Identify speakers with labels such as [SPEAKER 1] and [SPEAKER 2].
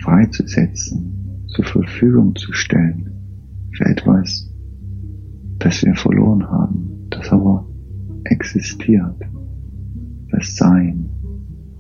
[SPEAKER 1] freizusetzen, zur Verfügung zu stellen für etwas, das wir verloren haben, das aber existiert, das Sein.